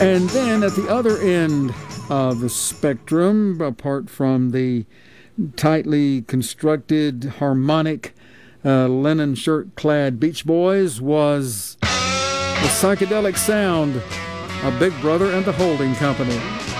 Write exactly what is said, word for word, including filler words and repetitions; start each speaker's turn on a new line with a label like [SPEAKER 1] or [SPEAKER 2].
[SPEAKER 1] And then at the other end of the spectrum, apart from the tightly constructed, harmonic, uh, linen shirt-clad Beach Boys, was the psychedelic sound of Big Brother and the Holding Company.